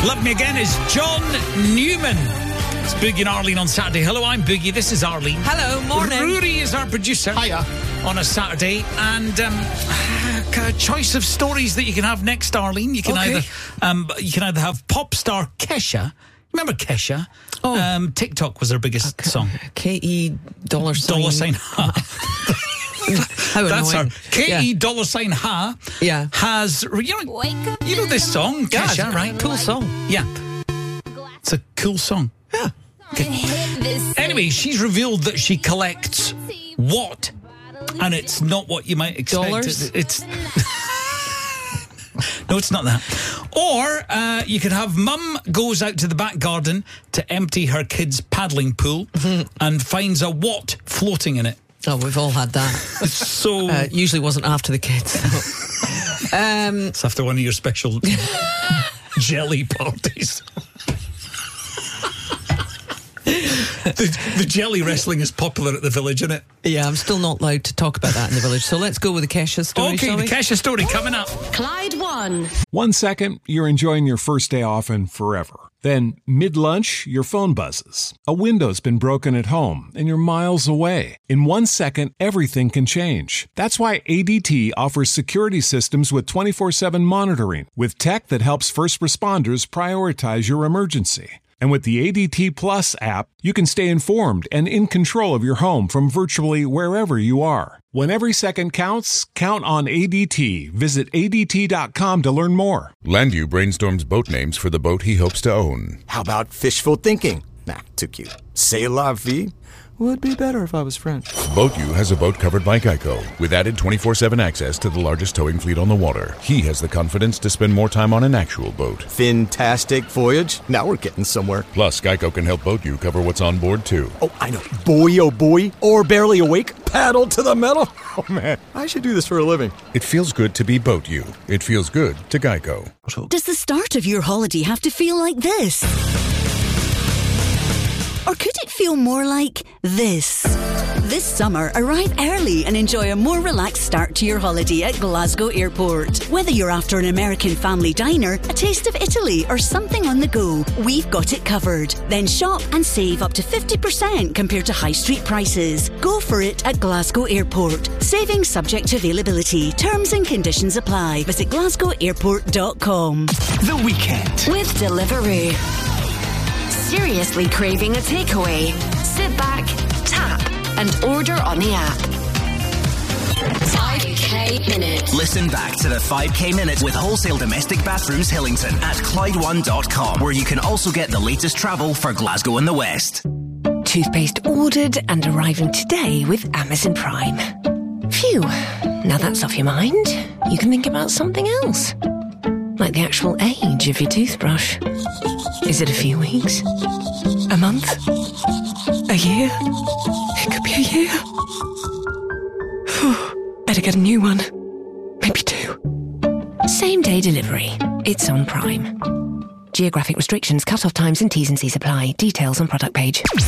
Love Me Again is John Newman. It's Boogie and Arlene on Saturday. Hello, I'm Boogie. This is Arlene. Hello, morning. Rory is our producer. Hiya. On a Saturday. And a choice of stories that you can have next, Arlene. You can either have pop star Kesha. Remember Kesha? Oh. TikTok was her biggest song. K-E Dollar sign ha. That's her. K-E dollar sign ha. Yeah. Has, you know this song, Kesha, right? Cool song. Yeah. It's a cool song. Yeah. Okay. Anyway, she's revealed that she collects what? And it's not what you might expect. Dollars? It's no, it's not that. Or you could have mum goes out to the back garden to empty her kid's paddling pool and finds a what floating in it. Oh, we've all had that. So usually wasn't after the kids. it's after one of your special jelly parties. The jelly wrestling is popular at the village, isn't it? Yeah, I'm still not allowed to talk about that in the village. So let's go with the Kesha story, Okay, shall the we? Kesha story coming up. Clyde 1. 1 second, you're enjoying your first day off and forever. Then, mid-lunch, your phone buzzes. A window's been broken at home, and you're miles away. In 1 second, everything can change. That's why ADT offers security systems with 24/7 monitoring, with tech that helps first responders prioritize your emergency. And with the ADT Plus app, you can stay informed and in control of your home from virtually wherever you are. When every second counts, count on ADT. Visit ADT.com to learn more. Landu brainstorms boat names for the boat he hopes to own. How about fishful thinking? Nah, too cute. C'est la vie? Would be better if I was French. BoatU has a boat covered by Geico, with added 24/7 access to the largest towing fleet on the water. He has the confidence to spend more time on an actual boat. Fantastic voyage. Now we're getting somewhere. Plus, Geico can help BoatU cover what's on board, too. Oh, I know. Boy, oh boy. Or barely awake. Paddle to the metal. Oh, man. I should do this for a living. It feels good to be BoatU. It feels good to Geico. Does the start of your holiday have to feel like this? Or could it feel more like this? This summer, arrive early and enjoy a more relaxed start to your holiday at Glasgow Airport. Whether you're after an American family diner, a taste of Italy, or something on the go, we've got it covered. Then shop and save up to 50% compared to high street prices. Go for it at Glasgow Airport. Savings subject to availability. Terms and conditions apply. Visit glasgowairport.com. The Weekend With Deliveroo. Seriously craving a takeaway? Sit back, tap, and order on the app. 5K Minute. Listen back to the 5K Minute with Wholesale Domestic Bathrooms Hillington at Clyde1.com, where you can also get the latest travel for Glasgow and the West. Toothpaste ordered and arriving today with Amazon Prime. Phew, now that's off your mind. You can think about something else. Like the actual age of your toothbrush. Is it a few weeks? A month? A year? It could be a year. Better get a new one. Maybe 2. Same day delivery. It's on Prime. Geographic restrictions, cut-off times and T's and C's apply. Details on product page.